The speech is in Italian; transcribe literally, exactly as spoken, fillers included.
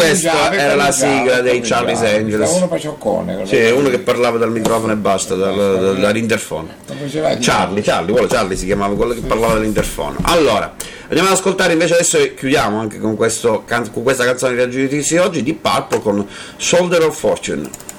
questa era la sigla dei Charlie's Angels. Uno pacioccone. Sì, uno che parlava dal microfono e basta, dal, dal, dall'interfono. Charlie, Charlie, quello Charlie si chiamava, quello che parlava dall'interfono. Allora, andiamo ad ascoltare invece adesso e chiudiamo anche con, questo, con questa canzone di Raggiungitisi oggi di Purple con Soldier of Fortune.